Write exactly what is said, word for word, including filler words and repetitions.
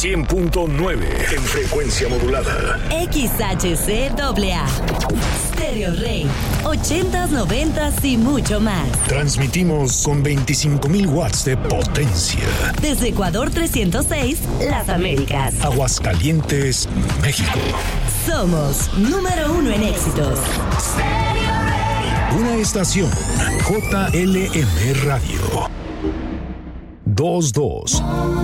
cien punto nueve en frecuencia modulada. X H C A A. Stereo Rey. ochentas, noventas y mucho más. Transmitimos con veinticinco mil watts de potencia. Desde Ecuador trescientos seis, Las Américas. Aguascalientes, México. Somos número uno en éxitos. Una estación J L M Radio. dos dos.